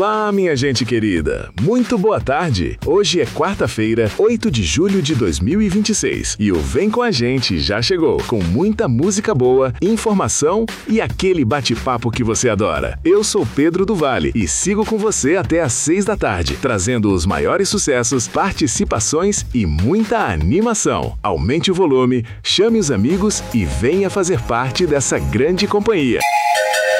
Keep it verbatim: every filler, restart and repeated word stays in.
Olá, minha gente querida. Muito boa tarde. Hoje é quarta-feira, oito de julho de dois mil e vinte e seis. E o Vem Com a Gente já chegou, com muita música boa, informação e aquele bate-papo que você adora. Eu sou Pedro do Vale e sigo com você até às seis da tarde, trazendo os maiores sucessos, participações e muita animação. Aumente o volume, chame os amigos e venha fazer parte dessa grande companhia.